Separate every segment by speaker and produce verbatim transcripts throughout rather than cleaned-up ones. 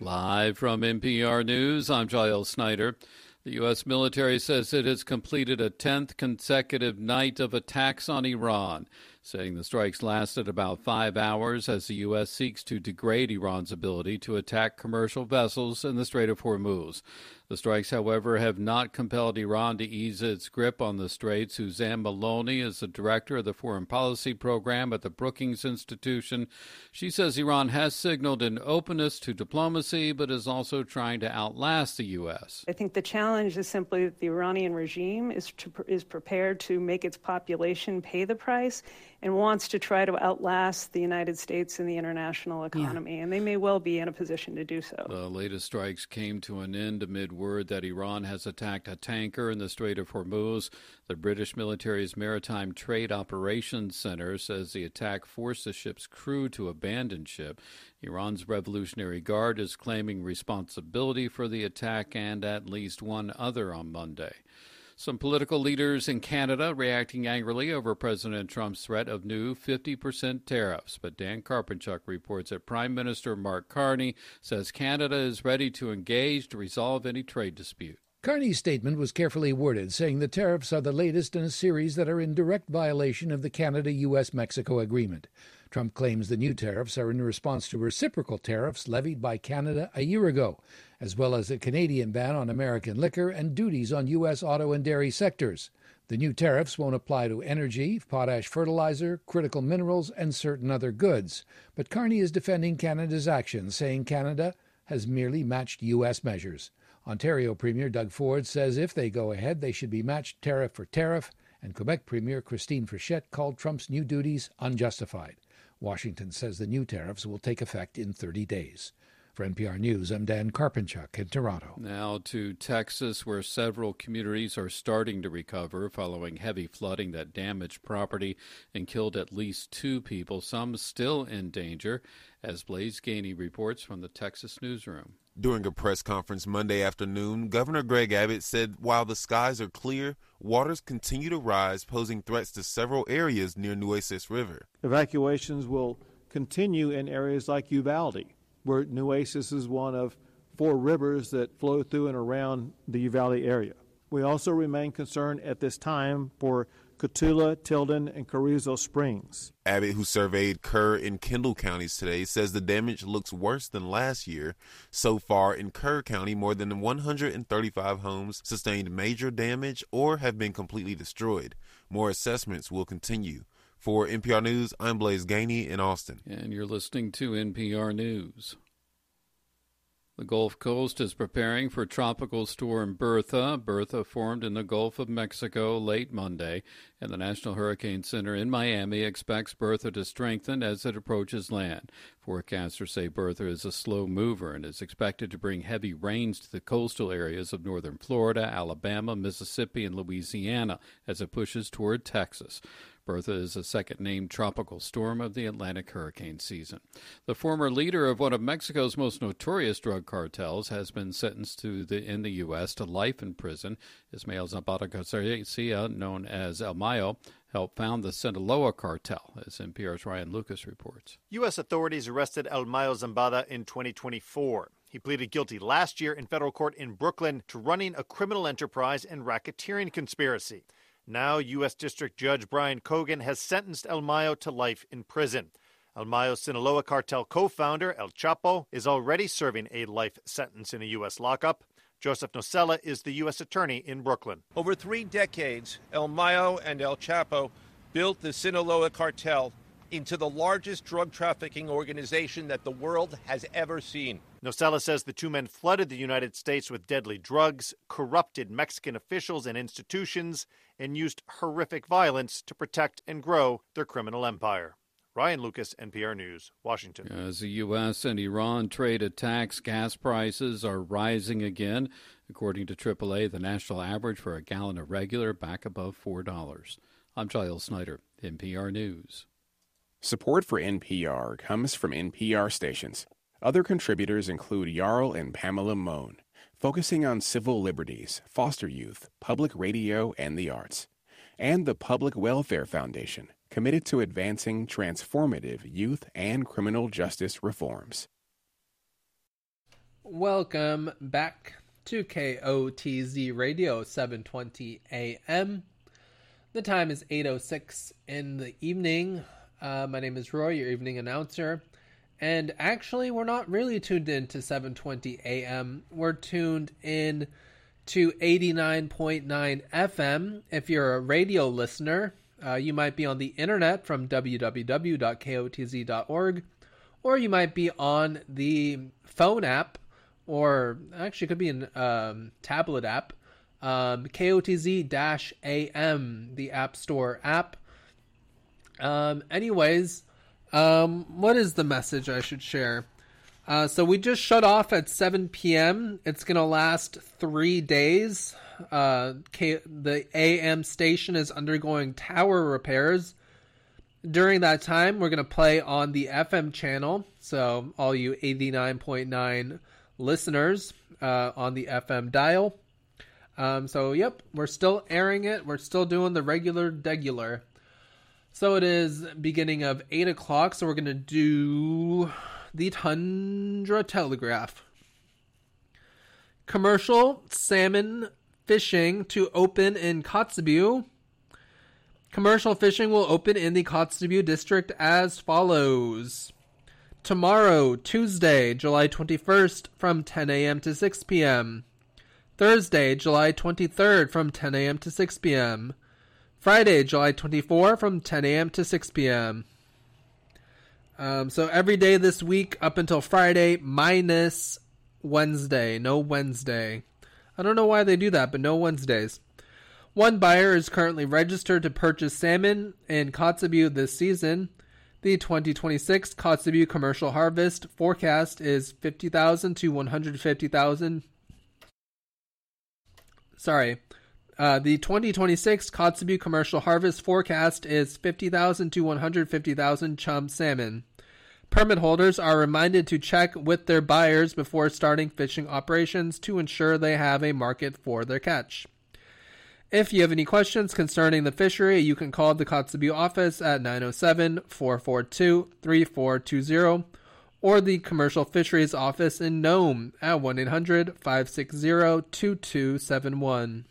Speaker 1: Live from N P R News, I'm Giles Snyder. The U S military says it has completed a tenth consecutive night of attacks on Iran, saying the strikes lasted about five hours as the U S seeks to degrade Iran's ability to attack commercial vessels in the Strait of Hormuz. The strikes, however, have not compelled Iran to ease its grip on the strait. Suzanne Maloney is the director of the foreign policy program at the Brookings Institution. She says Iran has signaled an openness to diplomacy, but is also trying to outlast the U S.
Speaker 2: I think the challenge is simply that the Iranian regime is, to, is prepared to make its population pay the price and wants to try to outlast the United States and the international economy, yeah. and they may well be in a position to do so.
Speaker 1: The latest strikes came to an end amid word that Iran has attacked a tanker in the Strait of Hormuz. The British military's Maritime Trade Operations Center says the attack forced the ship's crew to abandon ship. Iran's Revolutionary Guard is claiming responsibility for the attack and at least one other on Monday. Some political leaders in Canada reacting angrily over President Trump's threat of new fifty percent tariffs. But Dan Karpenchuk reports that Prime Minister Mark Carney says Canada is ready to engage to resolve any trade dispute.
Speaker 3: Carney's statement was carefully worded, saying the tariffs are the latest in a series that are in direct violation of the Canada-U S Mexico agreement. Trump claims the new tariffs are in response to reciprocal tariffs levied by Canada a year ago, as well as a Canadian ban on American liquor and duties on U S auto and dairy sectors. The new tariffs won't apply to energy, potash fertilizer, critical minerals, and certain other goods. But Carney is defending Canada's actions, saying Canada has merely matched U S measures. Ontario Premier Doug Ford says if they go ahead, they should be matched tariff for tariff, and Quebec Premier Christine Frechette called Trump's new duties unjustified. Washington says the new tariffs will take effect in thirty days. For N P R News, I'm Dan Karpenchuk in Toronto.
Speaker 1: Now to Texas, where several communities are starting to recover following heavy flooding that damaged property and killed at least two people, some still in danger, as Blaise Gainey reports from the Texas newsroom.
Speaker 4: During a press conference Monday afternoon, Governor Greg Abbott said while the skies are clear, waters continue to rise, posing threats to several areas near Nueces River.
Speaker 5: Evacuations will continue in areas like Uvalde, where Nueces is one of four rivers that flow through and around the Uvalde area. We also remain concerned at this time for Cotulla, Tilden, and Carrizo Springs.
Speaker 4: Abbott, who surveyed Kerr and Kendall counties today, says the damage looks worse than last year. So far in Kerr County, more than one hundred thirty-five homes sustained major damage or have been completely destroyed. More assessments will continue. For N P R News, I'm Blaise Gainey in Austin.
Speaker 1: And you're listening to N P R News. The Gulf Coast is preparing for Tropical Storm Bertha. Bertha formed in the Gulf of Mexico late Monday, and the National Hurricane Center in Miami expects Bertha to strengthen as it approaches land. Forecasters say Bertha is a slow mover and is expected to bring heavy rains to the coastal areas of northern Florida, Alabama, Mississippi, and Louisiana as it pushes toward Texas. Bertha is the second-named tropical storm of the Atlantic hurricane season. The former leader of one of Mexico's most notorious drug cartels has been sentenced to the, in the U S to life in prison. Ismael Zambada Garcia, known as El Mayo, helped found the Sinaloa cartel, as N P R's Ryan Lucas reports.
Speaker 6: U S authorities arrested El Mayo Zambada in twenty twenty-four. He pleaded guilty last year in federal court in Brooklyn to running a criminal enterprise and racketeering conspiracy. Now, U S District Judge Brian Cogan has sentenced El Mayo to life in prison. El Mayo's Sinaloa cartel co-founder, El Chapo, is already serving a life sentence in a U S lockup. Joseph Nocella is the U S attorney in Brooklyn.
Speaker 7: Over three decades, El Mayo and El Chapo built the Sinaloa cartel into the largest drug trafficking organization that the world has ever seen.
Speaker 6: Nocella says the two men flooded the United States with deadly drugs, corrupted Mexican officials and institutions, and used horrific violence to protect and grow their criminal empire. Ryan Lucas, N P R News, Washington.
Speaker 1: As the U S and Iran trade attacks, gas prices are rising again. According to triple A, the national average for a gallon of regular back above four dollars. I'm Giles Snyder, N P R News.
Speaker 8: Support for N P R comes from N P R stations. Other contributors include Jarl and Pamela Mohn, focusing on civil liberties, foster youth, public radio, and the arts. And the Public Welfare Foundation, committed to advancing transformative youth and criminal justice reforms.
Speaker 9: Welcome back to K O T Z Radio, seven twenty A M. The time is eight oh six in the evening. Uh, my name is Roy, your evening announcer. And actually, we're not really tuned in to seven twenty A M. We're tuned in to eighty-nine point nine F M. If you're a radio listener, uh, you might be on the internet from w w w dot k o t z dot org, or you might be on the phone app, or actually it could be an um, tablet app, um, K O T Z A M, the App Store app. Um, anyways, um, what is the message I should share? Uh, so we just shut off at seven p.m. It's going to last three days. Uh, K- the A M station is undergoing tower repairs. During that time, we're going to play on the F M channel. So all you eighty-nine point nine listeners uh, on the F M dial. Um, so, yep, we're still airing it. We're still doing the regular degular. So it is beginning of eight o'clock. So we're going to do the Tundra Telegraph. Commercial salmon fishing to open in Kotzebue. Commercial fishing will open in the Kotzebue district as follows. Tomorrow, Tuesday, July twenty-first, from ten a.m. to six p.m. Thursday, July twenty-third, from ten a.m. to six p.m. Friday, July twenty-fourth, from ten a.m. to six p.m. Um, so every day this week up until Friday, minus Wednesday. No Wednesday. I don't know why they do that, but no Wednesdays. One buyer is currently registered to purchase salmon in Kotzebue this season. The twenty twenty-six Kotzebue commercial harvest forecast is fifty thousand to one hundred fifty thousand. Sorry. Uh, the twenty twenty-six Kotzebue commercial harvest forecast is fifty thousand to one hundred fifty thousand chum salmon. Permit holders are reminded to check with their buyers before starting fishing operations to ensure they have a market for their catch. If you have any questions concerning the fishery, you can call the Kotzebue office at nine oh seven, four four two, three four two zero or the Commercial Fisheries office in Nome at one eight hundred, five six zero, two two seven one.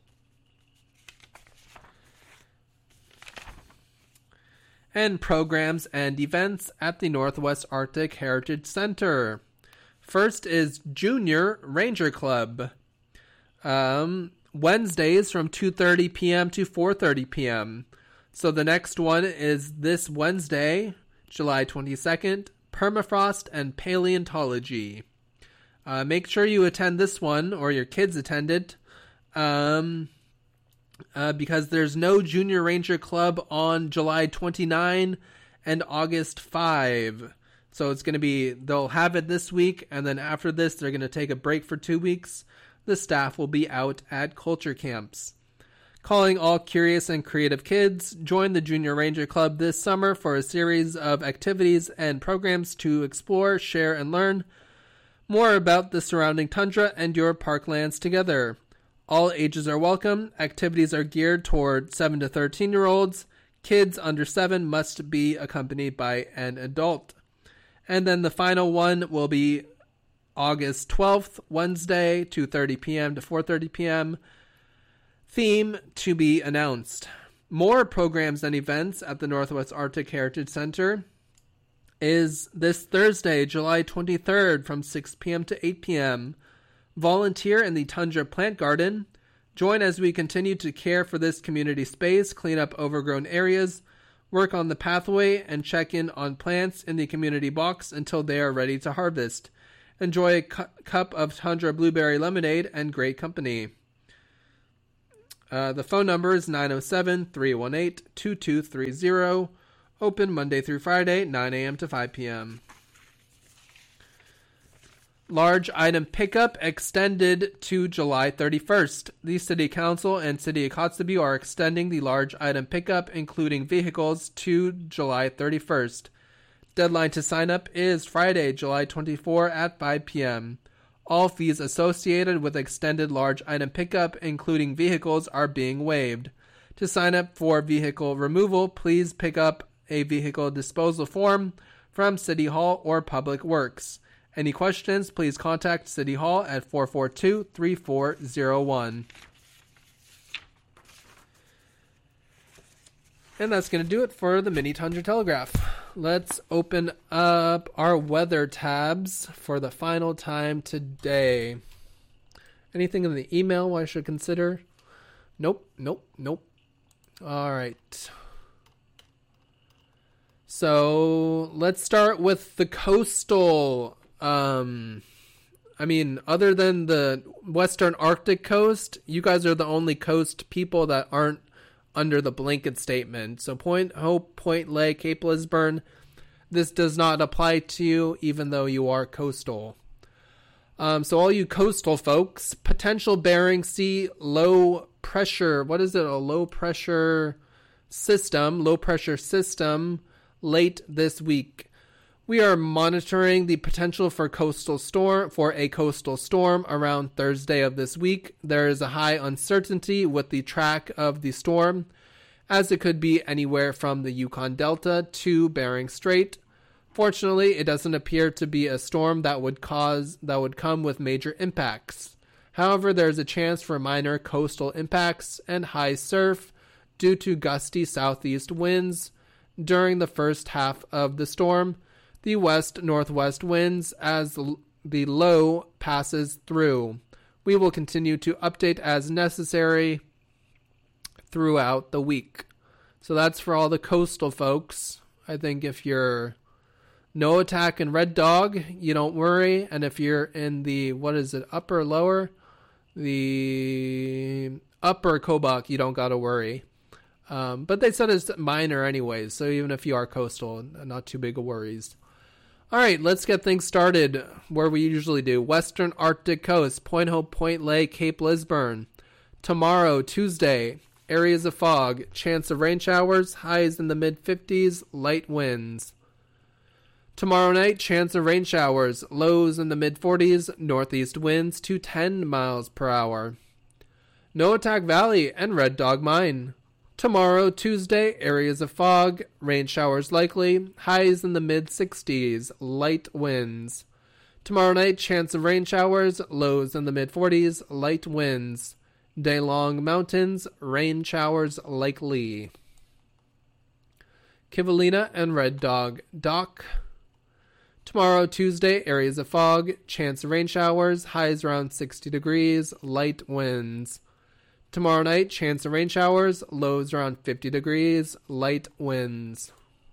Speaker 9: And programs and events at the Northwest Arctic Heritage Center. First is Junior Ranger Club. Um... Wednesdays from two thirty p.m. to four thirty p.m. So the next one is this Wednesday, July twenty-second, Permafrost and Paleontology. Uh, make sure you attend this one, or your kids attend it, um, uh, because there's no Junior Ranger Club on July twenty-ninth and August fifth. So it's going to be, they'll have it this week, and then after this, they're going to take a break for two weeks. The staff will be out at culture camps. Calling all curious and creative kids, join the Junior Ranger Club this summer for a series of activities and programs to explore, share, and learn more about the surrounding tundra and your parklands together. All ages are welcome. Activities are geared toward seven to thirteen year olds. Kids under seven must be accompanied by an adult. And then the final one will be August twelfth, Wednesday, two thirty p.m. to four thirty p.m. Theme to be announced. More programs and events at the Northwest Arctic Heritage Center is this Thursday, July twenty-third, from six p.m. to eight p.m. Volunteer in the Tundra Plant Garden. Join as we continue to care for this community space, clean up overgrown areas, work on the pathway, and check in on plants in the community box until they are ready to harvest. Enjoy a cu- cup of Tundra Blueberry Lemonade and great company. Uh, the phone number is nine oh seven, three one eight, two two three zero. Open Monday through Friday, nine a.m. to five p.m. Large item pickup extended to July thirty-first. The City Council and City of Kotzebue are extending the large item pickup, including vehicles, to July thirty-first. Deadline to sign up is Friday, July twenty-fourth at five p.m. All fees associated with extended large item pickup, including vehicles, are being waived. To sign up for vehicle removal, please pick up a vehicle disposal form from City Hall or Public Works. Any questions, please contact City Hall at four four two, three four zero one. And that's going to do it for the Mini Tundra Telegraph. Let's open up our weather tabs for the final time today. Anything in the email I should consider? Nope, nope, nope. All right. So let's start with the coastal. Um, I mean, other than the Western Arctic coast, you guys are the only coast people that aren't under the blanket statement. So Point Hope, Point Lay, Cape Lisburne, this does not apply to you, even though you are coastal. Um, so all you coastal folks, potential Bering Sea low pressure, what is it, a low pressure system, low pressure system late this week. We are monitoring the potential for coastal storm for a coastal storm around Thursday of this week. There is a high uncertainty with the track of the storm, as it could be anywhere from the Yukon Delta to Bering Strait. Fortunately, it doesn't appear to be a storm that would cause that would come with major impacts. However, there is a chance for minor coastal impacts and high surf due to gusty southeast winds during the first half of the storm. The west-northwest winds as the low passes through. We will continue to update as necessary throughout the week. So that's for all the coastal folks. I think if you're no attack and Red Dog, you don't worry. And if you're in the, what is it, upper, lower? The upper Kobuk, you don't got to worry. Um, but they said it's minor anyways, so even if you are coastal, not too big of worries. All right, let's get things started where we usually do. Western Arctic coast, Point Hope, Point Lay, Cape Lisburne. Tomorrow, Tuesday, areas of fog, chance of rain showers, highs in the mid fifties, light winds. Tomorrow night, chance of rain showers, lows in the mid forties, northeast winds to ten miles per hour. Noatak Valley and Red Dog Mine. Tomorrow, Tuesday, areas of fog, rain showers likely, highs in the mid sixties, light winds. Tomorrow night, chance of rain showers, lows in the mid forties, light winds. Day-long mountains, rain showers likely. Kivalina and Red Dog Dock. Tomorrow, Tuesday, areas of fog, chance of rain showers, highs around sixty degrees, light winds. Tomorrow night, chance of rain showers, lows around fifty degrees, light winds.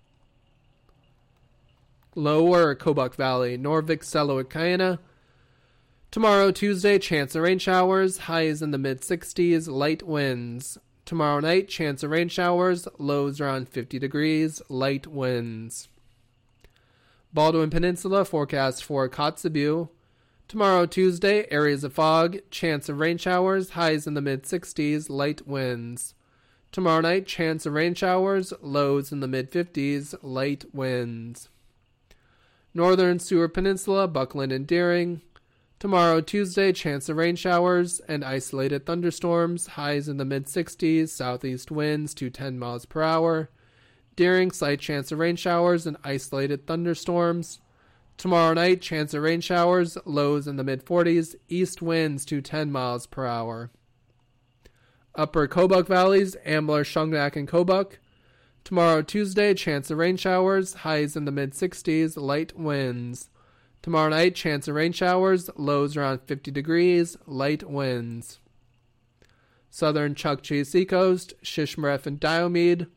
Speaker 9: Lower Kobuk Valley, Norvik, Selowikayana. Tomorrow, Tuesday, chance of rain showers, highs in the mid sixties, light winds. Tomorrow night, chance of rain showers, lows around fifty degrees, light winds. Baldwin Peninsula, forecast for Kotzebue. Tomorrow, Tuesday, areas of fog, chance of rain showers, highs in the mid sixties, light winds. Tomorrow night, chance of rain showers, lows in the mid fifties, light winds. Northern Seward Peninsula, Buckland and Deering. Tomorrow, Tuesday, chance of rain showers and isolated thunderstorms, highs in the mid sixties, southeast winds to ten miles per hour. Deering, slight chance of rain showers and isolated thunderstorms. Tomorrow night, chance of rain showers, lows in the mid forties, east winds to ten miles per hour. Upper Kobuk Valleys, Ambler, Shungnak, and Kobuk. Tomorrow, Tuesday, chance of rain showers, highs in the mid sixties, light winds. Tomorrow night, chance of rain showers, lows around fifty degrees, light winds. Southern Chukchi Seacoast, Shishmaref and Diomede.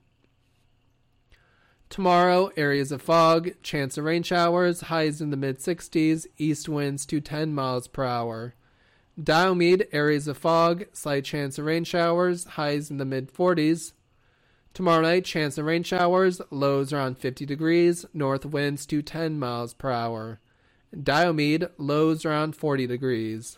Speaker 9: Tomorrow, areas of fog, chance of rain showers, highs in the mid sixties, east winds to ten miles per hour. Diomede, areas of fog, slight chance of rain showers, highs in the mid forties. Tomorrow night, chance of rain showers, lows around fifty degrees, north winds to ten miles per hour. Diomede, lows around forty degrees.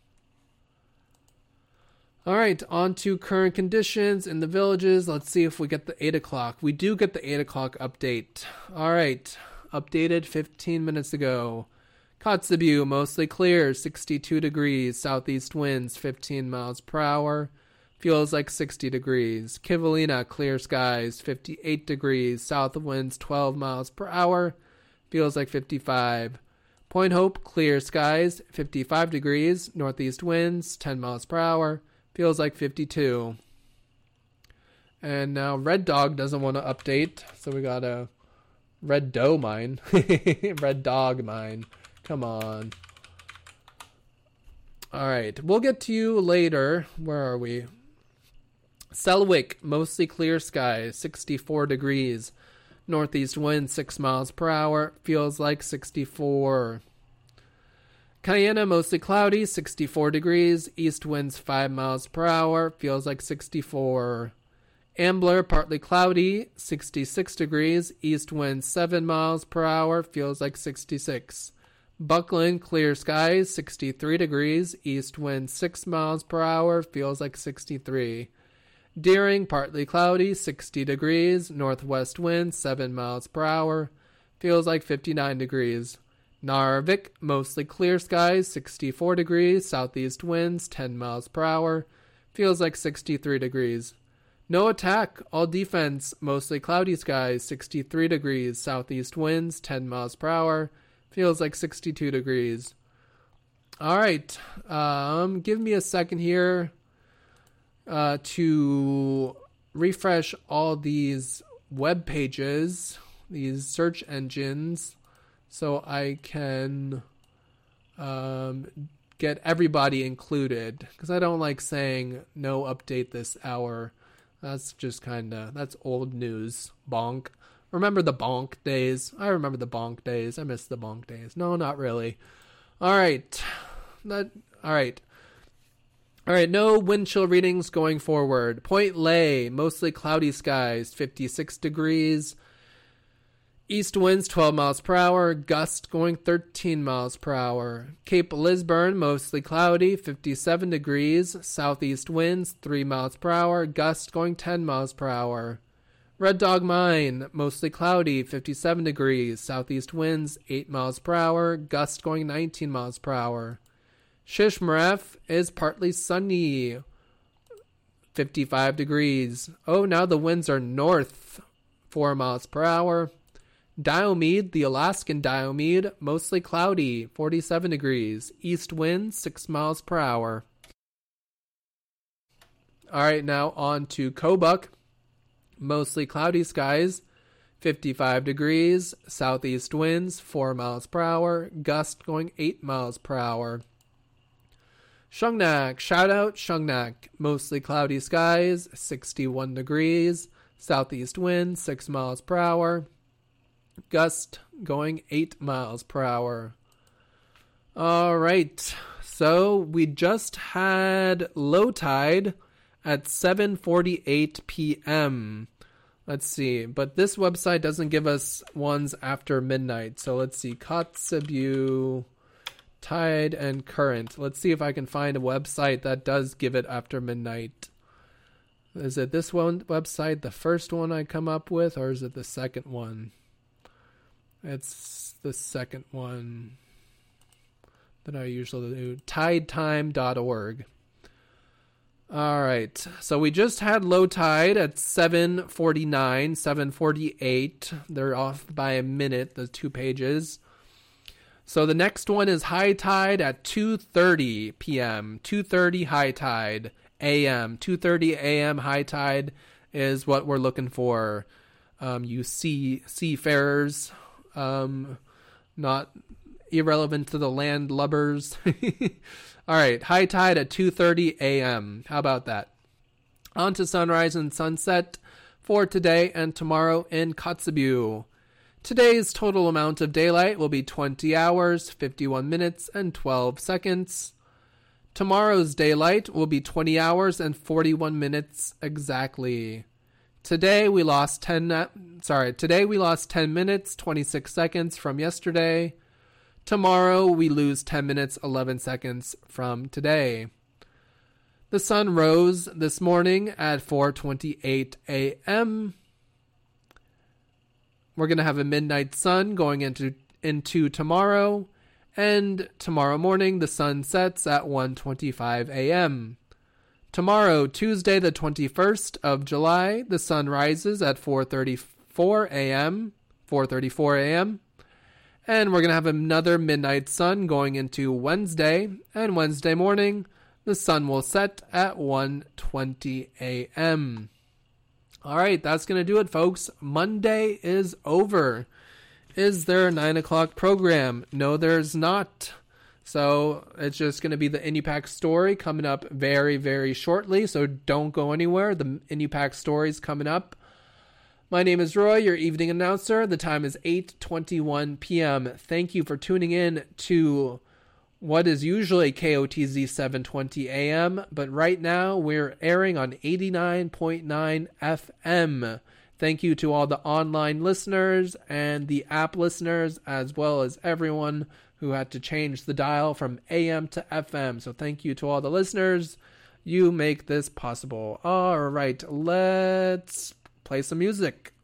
Speaker 9: All right, on to current conditions in the villages. Let's see if we get the eight o'clock. We do get the eight o'clock update. All right, updated fifteen minutes ago. Kotzebue, mostly clear, sixty-two degrees, southeast winds, fifteen miles per hour. Feels like sixty degrees. Kivalina, clear skies, fifty-eight degrees, south winds, twelve miles per hour. Feels like fifty-five. Point Hope, clear skies, fifty-five degrees, northeast winds, ten miles per hour, feels like fifty-two. And now Red Dog doesn't want to update, so we got a Red Doe mine. Red Dog mine. Come on. All right, we'll get to you later. Where are we? Selwick, mostly clear skies, sixty-four degrees. Northeast wind, six miles per hour, feels like sixty-four. Cayena, mostly cloudy, sixty-four degrees. East winds, five miles per hour, feels like sixty-four. Ambler, partly cloudy, sixty-six degrees. East winds, seven miles per hour, feels like sixty-six. Buckland, clear skies, sixty-three degrees. East wind, six miles per hour, feels like sixty-three. Deering, partly cloudy, sixty degrees. Northwest wind, seven miles per hour, feels like fifty-nine degrees. Narvik, mostly clear skies, sixty-four degrees. Southeast winds, ten miles per hour, feels like sixty-three degrees. No attack, all defense, mostly cloudy skies, sixty-three degrees. Southeast winds, ten miles per hour, feels like sixty-two degrees. All right, um, give me a second here uh, to refresh all these web pages, these search engines, so I can um, get everybody included, because I don't like saying no update this hour. That's just kind of, that's old news. Bonk. Remember the bonk days? I remember the bonk days. I miss the bonk days. No, not really. All right. That, all right. All right, no wind chill readings going forward. Point Lay, mostly cloudy skies, fifty-six degrees. East winds, twelve miles per hour. Gust going thirteen miles per hour. Cape Lisburn, mostly cloudy, fifty-seven degrees. Southeast winds, three miles per hour. Gust going ten miles per hour. Red Dog Mine, mostly cloudy, fifty-seven degrees. Southeast winds, eight miles per hour. Gust going nineteen miles per hour. Shishmaref is partly sunny, fifty-five degrees. Oh, now the winds are north, four miles per hour. Diomede, the Alaskan Diomede, mostly cloudy, forty-seven degrees. East wind, six miles per hour. All right, now on to Kobuk. Mostly cloudy skies, fifty-five degrees. Southeast winds, four miles per hour. Gust going eight miles per hour. Shungnak, shout out Shungnak. Mostly cloudy skies, sixty-one degrees. Southeast wind, six miles per hour. Gust going eight miles per hour. All right. So we just had low tide at seven forty-eight p.m. Let's see. But this website doesn't give us ones after midnight. So let's see. Kotzebue, tide and current. Let's see if I can find a website that does give it after midnight. Is it this one website, the first one I come up with, or is it the second one? It's the second one that I usually do. tide time dot org. All right. So we just had low tide at seven forty-nine, seven forty-eight. They're off by a minute, the two pages. So the next one is high tide at two thirty p.m. two thirty high tide a m. two thirty a.m. high tide is what we're looking for. Um, you sea seafarers. Um, not irrelevant to the landlubbers. All right, high tide at two thirty a.m. How about that? On to sunrise and sunset for today and tomorrow in Kotzebue. Today's total amount of daylight will be twenty hours, fifty-one minutes, and twelve seconds. Tomorrow's daylight will be twenty hours and forty-one minutes exactly. Today we lost ten. Sorry, today we lost ten minutes, twenty-six seconds from yesterday. Tomorrow we lose ten minutes, eleven seconds from today. The sun rose this morning at four twenty-eight a.m. We're gonna have a midnight sun going into into tomorrow, and tomorrow morning the sun sets at one twenty-five a.m. Tomorrow, Tuesday the twenty-first of July, the sun rises at four thirty-four a.m., four thirty-four a.m., And we're going to have another midnight sun going into Wednesday. And Wednesday morning, the sun will set at one twenty a.m. All right, that's going to do it, folks. Monday is over. Is there a nine o'clock program? No, there's not. So it's just going to be the IndyPack story coming up very, very shortly. So don't go anywhere. The IndyPack story is coming up. My name is Roy, your evening announcer. The time is eight twenty-one p.m. Thank you for tuning in to what is usually K O T Z seven twenty a.m., but right now we're airing on eighty-nine point nine F M. Thank you to all the online listeners and the app listeners, as well as everyone who had to change the dial from A M to F M. So thank you to all the listeners. You make this possible. All right, let's play some music.